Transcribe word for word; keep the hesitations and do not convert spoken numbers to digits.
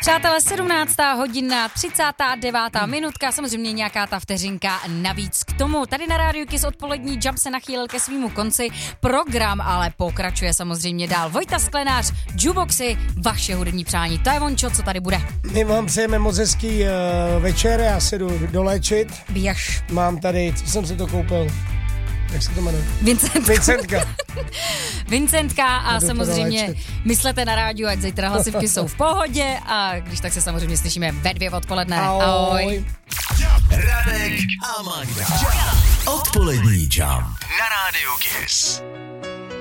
Přátelé, sedmnáctá hodina, třicátá devátá minutka, samozřejmě nějaká ta vteřinka navíc k tomu. Tady na Rádiu Kiss odpolední Jump se nachýlil ke svýmu konci. Program ale pokračuje samozřejmě dál. Vojta Sklenář, Juboxy, vaše hudební přání. To je vončo, co tady bude. My vám přejeme moc hezký uh, večer, já se jdu doléčit. Běž. Mám tady, co jsem si to koupil? Jak se to jmenuje? Vincentka. Vincentka. Vincentka a Jdu samozřejmě myslete na rádiu, ať zítra hlasivky jsou v pohodě a když tak se samozřejmě slyšíme ve dvě odpoledne. Ahoj. Ahoj. Radek a Magda. Odpolední Jump na Rádiu Kiss.